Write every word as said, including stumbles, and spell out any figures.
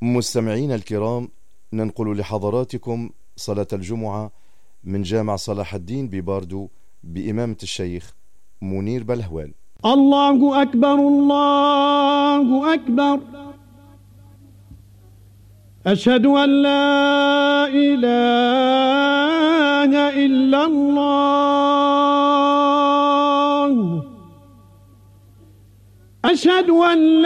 مستمعين الكرام، ننقل لحضراتكم صلاة الجمعة من جامع صلاح الدين بباردو بإمامة الشيخ منير بلهوان. الله أكبر الله أكبر، أشهد أن لا إله إلا الله، أشهد أن